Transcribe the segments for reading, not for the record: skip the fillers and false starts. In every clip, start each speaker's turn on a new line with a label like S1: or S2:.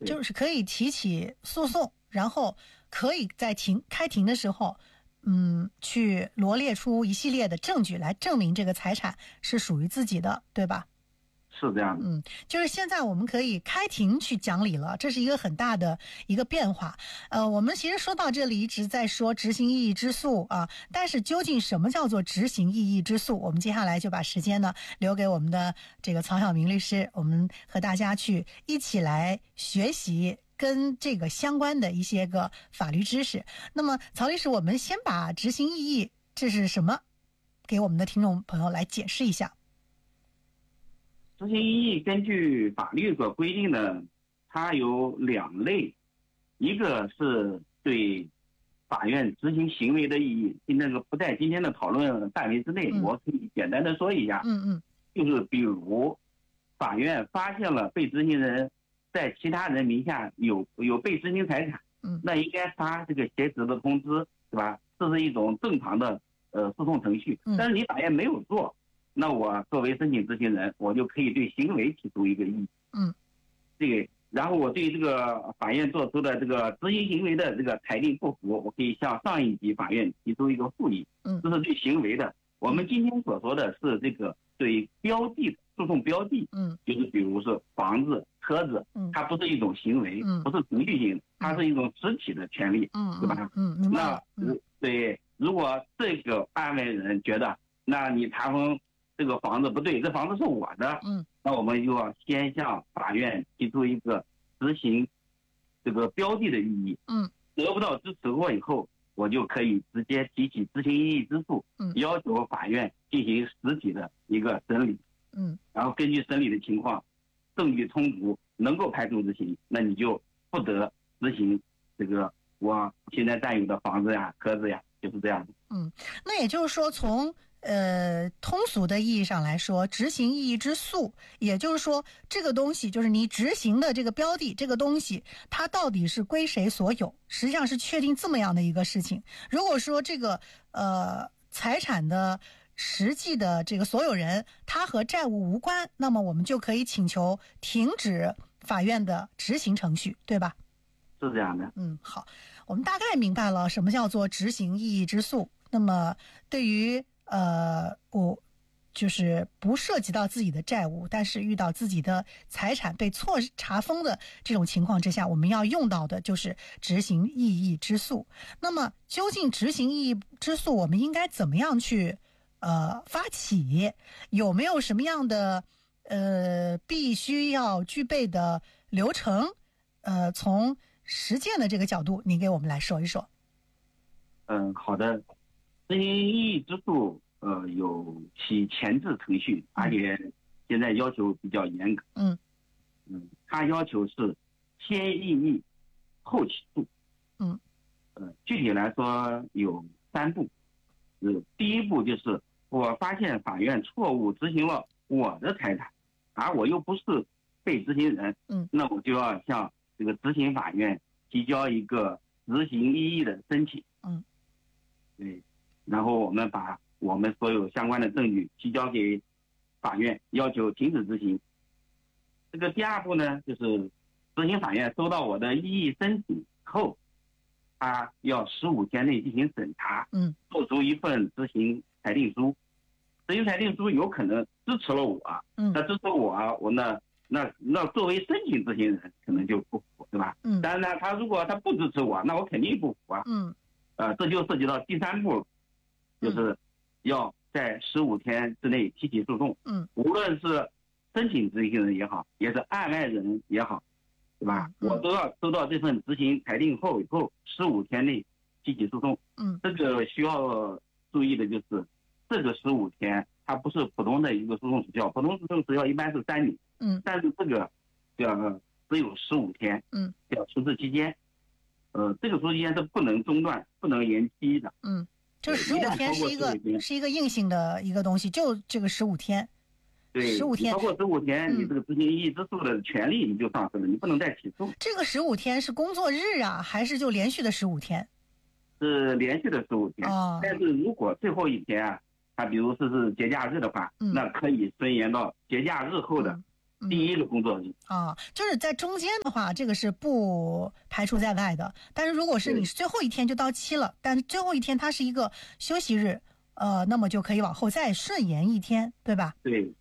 S1: 就是可以提起诉讼，然后可以在开庭的时候，去罗列出一系列的证据来证明这个财产是属于自己的，对吧？
S2: 是这样的。
S1: 就是现在我们可以开庭去讲理了，这是一个很大的一个变化。我们其实说到这里一直在说执行异议之诉啊，但是究竟什么叫做执行异议之诉？我们接下来就把时间呢留给我们的这个曹晓明律师，我们和大家去一起来学习跟这个相关的一些个法律知识。那么曹律师，我们先把执行异议这是什么给我们的听众朋友来解释一下。
S2: 执行异议根据法律所规定的，它有两类，一个是对法院执行行为的异议，那个不在今天的讨论范围之内，我可以简单的说一下。就是比如法院发现了被执行人在其他人名下有被执行财产，那应该发这个协执的通知，对吧？这是一种正常的诉讼程序。但是你法院没有做，那我作为申请执行人，我就可以对行为提出一个异议。这个，然后我对这个法院做出的这个执行行为的这个裁定不服，我可以向上一级法院提出一个复议。这是对行为的。我们今天所说的是这个对标的的诉讼标的，就是比如是房子、车子，它不是一种行为，不是程序性，它是一种实体的权利，对吧？那对，如果这个案外人觉得，那你查封这个房子不对，这房子是我的，那我们就要先向法院提出一个执行这个标的的异议，得不到支持过以后，我就可以直接提起执行异议之诉，要求法院进行实体的一个审理，然后根据审理的情况，证据充足，能够排除执行，那你就不得执行这个我现在占有的房子呀、车子呀，就是这样的。
S1: 那也就是说，从通俗的意义上来说，执行异议之诉，也就是说，这个东西就是你执行的这个标的，这个东西它到底是归谁所有，实际上是确定这么样的一个事情。如果说这个财产的实际的这个所有人他和债务无关，那么我们就可以请求停止法院的执行程序，对吧？
S2: 是这样的。
S1: 好，我们大概明白了什么叫做执行异议之诉。那么对于我就是不涉及到自己的债务，但是遇到自己的财产被错查封的这种情况之下，我们要用到的就是执行异议之诉。那么究竟执行异议之诉我们应该怎么样去发起？有没有什么样的必须要具备的流程？从实践的这个角度，您给我们来说一说。
S2: 好的。执行异议之诉有其前置程序，而且现在要求比较严格。它要求是先异议后起诉。具体来说有3步。第一步就是我发现法院错误执行了我的财产，而我又不是被执行人，那我就要向这个执行法院提交一个执行异议的申请。对，然后我们把我们所有相关的证据提交给法院，要求停止执行。这个第2步呢，就是执行法院收到我的异议申请后，他要15天内进行审查，做出一份执行裁定书。执行裁定书有可能支持了我，那支持我那作为申请执行人可能就不服，对吧？当然呢，他如果他不支持我，那我肯定不服啊。这就涉及到第3步，就是要在15天之内提起诉讼。无论是申请执行人也好，也是案外人也好，对吧？我都要收到这份执行裁定后以后15天内提起诉讼。这个需要注意的就是，这个15天它不是普通的一个诉讼时效，普通诉讼时效一般是3年。但是这个只有15天。叫处置期间。这个处置期间是不能中断、不能延期的。
S1: 这15天是一个硬性的一个东西，就这个15天。
S2: 对，15天，超过15天，你这个执行异议之诉的权利你就丧失了，你不能再起诉。
S1: 这个15天是工作日啊，还是就连续的15天？
S2: 是连续的15天。但是如果最后一天啊，它比如是节假日的话，那可以伸延到节假日后的第一个工作日
S1: 就是在中间的话，这个是不排除在外的。但是如果是你是最后一天就到期了，但是最后一天它是一个休息日，那么就可以往后再顺延一天，对吧？
S2: 对。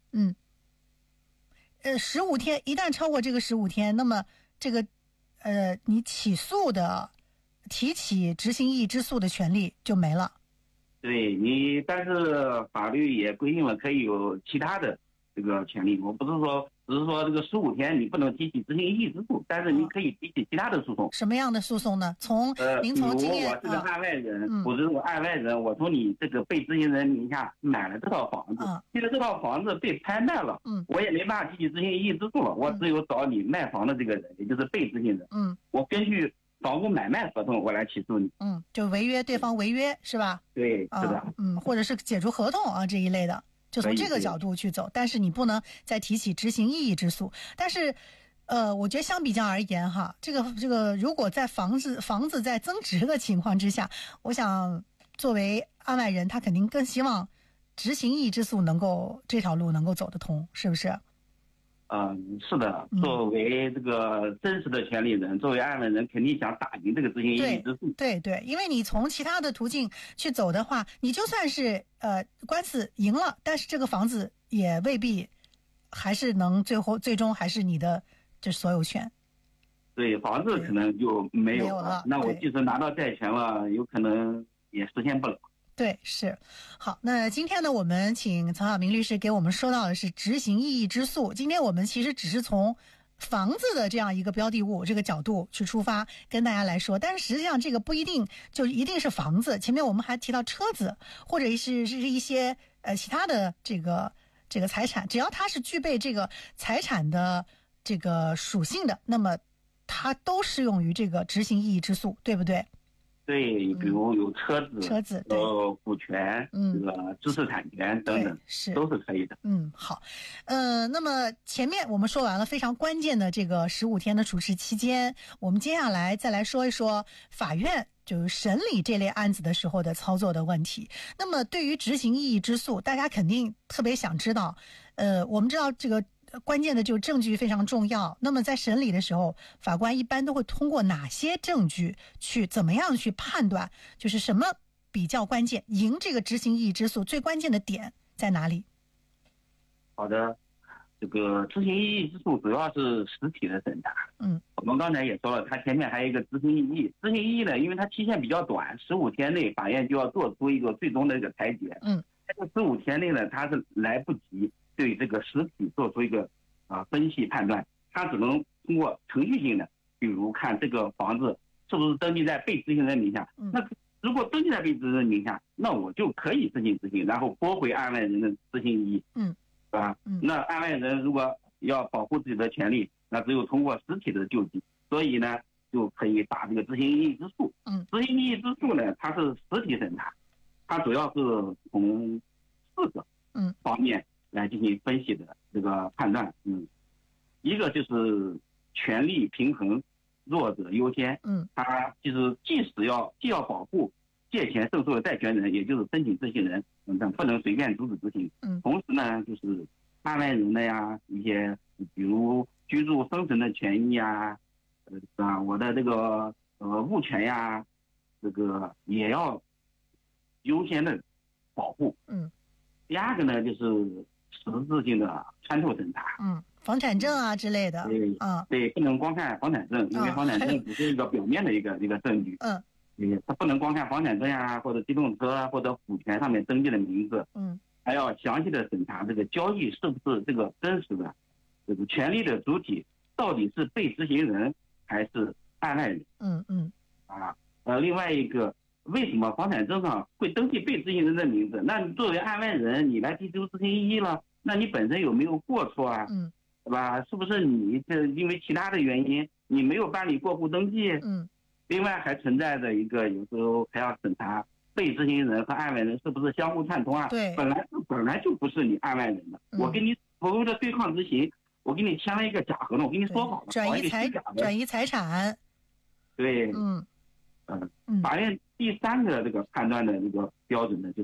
S1: 15天一旦超过这个15天，那么这个你提起执行异议之诉的权利就没了。
S2: 对你，但是法律也规定了可以有其他的这个权利。我不是说，只是说这个15天你不能提起执行异议之诉，但是你可以提起其他的诉讼。
S1: 什么样的诉讼呢？您从经验，
S2: 比如我是个案外人，我是个案外人，我从你这个被执行人名下买了这套房子，现在这套房子被拍卖了，我也没办法提起执行异议之诉了，我只有找你卖房的这个人，也就是被执行人，我根据房屋买卖合同我来起诉你，
S1: 就违约，对方违约是吧？
S2: 对，是的，
S1: 或者是解除合同这一类的，就从这个角度去走，但是你不能再提起执行异议之诉。但是，我觉得相比较而言哈，这个如果在房子在增值的情况之下，我想作为案外人，他肯定更希望执行异议之诉这条路能够走得通，是不是？
S2: 是的，作为这个真实的权利人，作为案外人，肯定想打赢这个执行异议之诉。对，
S1: 因为你从其他的途径去走的话，你就算是官司赢了，但是这个房子也未必还是能最终还是你的这所有权。
S2: 对，房子可能就没有了。那我即使拿到债权了，有可能也实现不了。
S1: 对，是。好，那今天呢，我们请曹晓明律师给我们说到的是执行异议之诉。今天我们其实只是从房子的这样一个标的物这个角度去出发，跟大家来说，但是实际上这个不一定就一定是房子。前面我们还提到车子，或者是一些其他的这个财产，只要它是具备这个财产的这个属性的，那么它都适用于这个执行异议之诉，对不对？
S2: 对，比如有车子，
S1: 对，
S2: 股权，这个知识产权等等，都是可以的。
S1: 好，那么前面我们说完了非常关键的这个15天的处置期间，我们接下来再来说一说法院就是审理这类案子的时候的操作的问题。那么对于执行异议之诉，大家肯定特别想知道，我们知道这个关键的就是证据非常重要。那么在审理的时候，法官一般都会通过哪些证据去怎么样去判断，就是什么比较关键，赢这个执行异议之诉最关键的点在哪里？
S2: 好的，这个执行异议之诉主要是实体的审查。我们刚才也说了，它前面还有一个执行异议。执行异议呢，因为它期限比较短，15天内法院就要做出一个最终的一个裁决。在这15天内呢，它是来不及对这个实体做出一个分析判断，他只能通过程序性的，比如看这个房子是不是登记在被执行人名下。那如果登记在被执行人名下，那我就可以自行执行，然后驳回案外人的执行异议，是吧？那案外人如果要保护自己的权利，那只有通过实体的救济，所以呢，就可以打这个执行异议之诉。执行异议之诉呢，它是实体审查，它主要是从4个方面来进行分析的这个判断。一个就是权利平衡，弱者优先。它就是既要保护借钱胜诉的债权人，也就是申请执行人，不能随便阻止执行。同时呢，就是案外人的呀，一些比如居住生存的权益呀，我的这个物权呀，这个也要优先的保护。第二个呢，就是实质性的参透审查。
S1: 房产证之类的。
S2: 对，不能光看房产证，因为房产证只是一个表面的一个证据。他不能光看房产证呀，或者机动车啊，或者股权上面登记的名字。还要详细的审查这个交易是不是这个真实的，这个权利的主体到底是被执行人还是案外人。另外一个，为什么房产证上会登记被执行人的名字？那你作为案外人，你来提出执行异议了，那你本身有没有过错啊？对吧？是不是你这因为其他的原因你没有办理过户登记？另外还存在着一个，有时候还要审查被执行人和案外人是不是相互串通啊？
S1: 对，
S2: 本来就不是你案外人的，我跟你为了对抗执行，我给你签了一个假合同，我跟你说好了，
S1: 转移财产。
S2: 对，法院第3个这个判断的这个标准呢，就是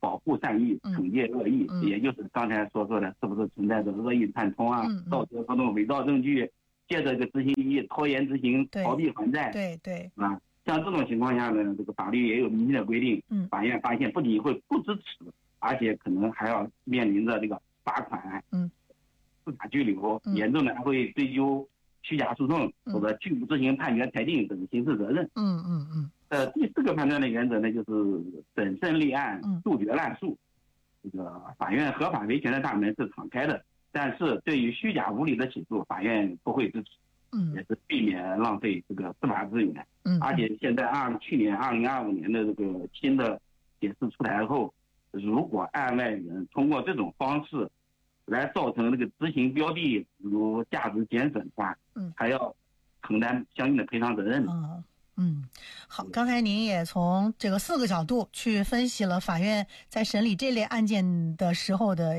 S2: 保护善意，惩戒恶意，也就是刚才所说的，是不是存在着恶意串通啊，造成活动、伪造证据，借着这个执行异议拖延执行、逃避还债，
S1: 对
S2: 啊，像这种情况下呢，这个法律也有明确的规定，法院发现不仅会不支持，而且可能还要面临着这个罚款，司法拘留，严重的还会追究虚假诉讼或者拒不执行判决裁定等刑事责任。第4个判断的原则呢，就是审慎立案，杜绝滥诉。这个法院合法维权的大门是敞开的，但是对于虚假无理的起诉，法院不会支持，也是避免浪费这个司法资源。而且现在去年2025年的这个新的解释出台后，如果案外人通过这种方式来造成这个执行标的如价值减损的话，还要承担相应的赔偿责任。
S1: 好，刚才您也从这个4个角度去分析了法院在审理这类案件的时候的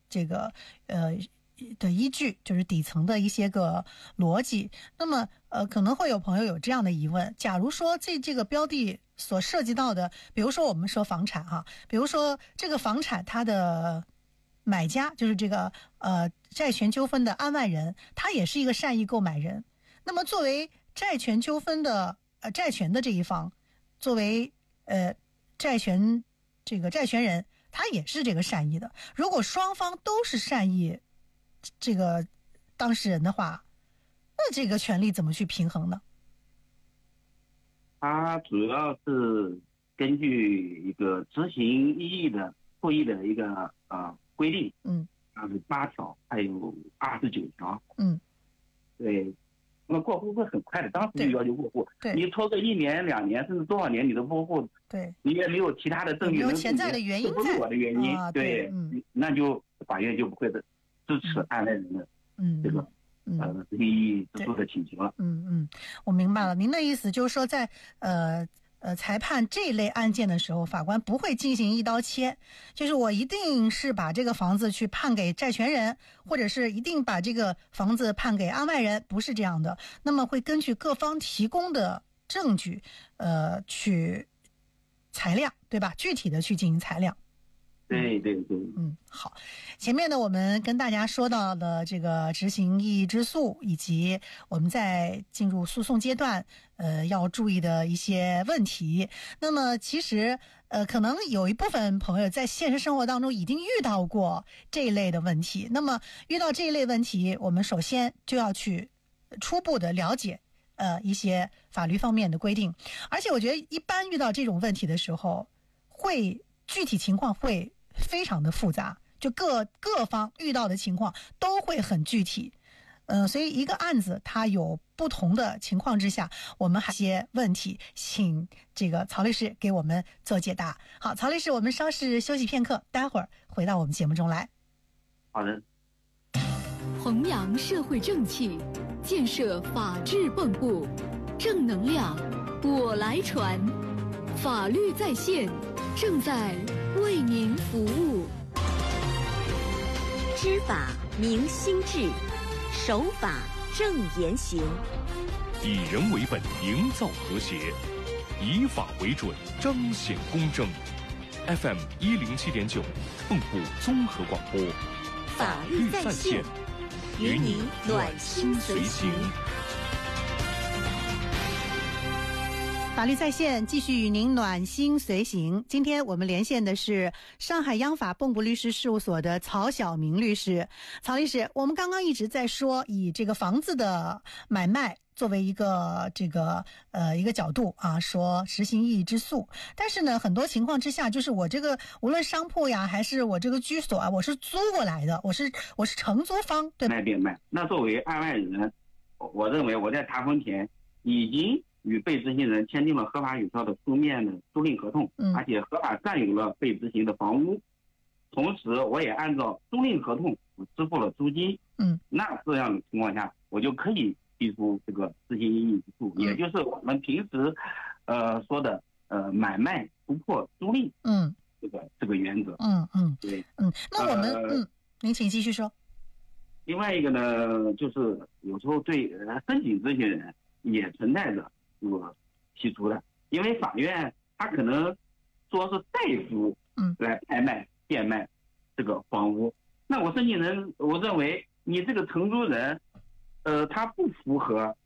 S1: 的依据，就是底层的一些个逻辑。那么可能会有朋友有这样的疑问，假如说这个标的所涉及到的，比如说我们说房产哈，比如说这个房产它的买家就是这个债权纠纷的案外人，他也是一个善意购买人。那么作为债权纠纷的债权的这一方，作为债权人，他也是这个善意的。如果双方都是善意这个当事人的话，那这个权利怎么去平衡呢？
S2: 它主要是根据一个执行异议的复议的一个规定，28条还有29条，对。那么过户会很快的，当时就要求过户。你拖个1年2年甚至多少年你都过户，你也没有其他的证据，
S1: 没有潜在的原因，
S2: 不是我的原因，那就法院就不会支持案外人的这个执行异议之诉的请求了。
S1: 我明白了，您的意思就是说，在裁判这类案件的时候，法官不会进行一刀切，就是我一定是把这个房子去判给债权人，或者是一定把这个房子判给案外人，不是这样的。那么会根据各方提供的证据，去裁量，对吧？具体的去进行裁量。
S2: 对。
S1: 好，前面呢我们跟大家说到的这个执行异议之诉，以及我们在进入诉讼阶段要注意的一些问题。那么其实可能有一部分朋友在现实生活当中已经遇到过这一类的问题。那么遇到这一类问题，我们首先就要去初步的了解一些法律方面的规定。而且我觉得一般遇到这种问题的时候，具体情况会非常的复杂，就各方遇到的情况都会很具体。所以一个案子它有不同的情况之下，我们还有一些问题，请这个曹律师给我们做解答。好，曹律师，我们稍事休息片刻，待会儿回到我们节目中来。
S2: 好的。
S3: 弘扬社会正气，建设法治蚌埠，正能量我来传，法律在线正在为您服务。
S4: 知法明心智，守法正言行，
S5: 以人为本，营造和谐；以法为准，彰显公正。FM 107.9，蚌埠综合广播，
S4: 法律在线，与你暖心随行。
S1: 法律在线继续与您暖心随行。今天我们连线的是上海央法蚌埠律师事务所的曹晓明律师。曹律师，我们刚刚一直在说以这个房子的买卖作为一个一个角度啊，说实行异议之诉。但是呢，很多情况之下，就是我这个无论商铺呀，还是我这个居所啊，我是租过来的，我是承租方，对吧？
S2: 卖。那作为案外人，我认为我在查封前已经与被执行人签订了合法有效的书面的租赁合同，而且合法占有了被执行的房屋，同时我也按照租赁合同支付了租金，那这样的情况下，我就可以提出这个执行异议之诉，也就是我们平时说的买卖不破租赁，这个原则。对。
S1: 那我们您请继续说。
S2: 另外一个呢，就是有时候对申请执行人也存在着这个提出的，因为法院他可能说是代付来拍卖变卖这个房屋。那我认为你这个承租人他不符合